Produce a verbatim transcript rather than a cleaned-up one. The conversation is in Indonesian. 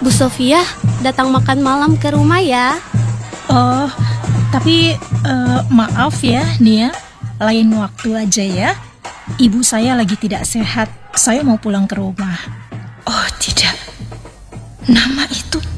Bu Sofia datang makan malam ke rumah ya. Oh, tapi uh, maaf ya Nia, lain waktu aja ya. Ibu saya lagi tidak sehat, saya mau pulang ke rumah. Oh tidak, nama itu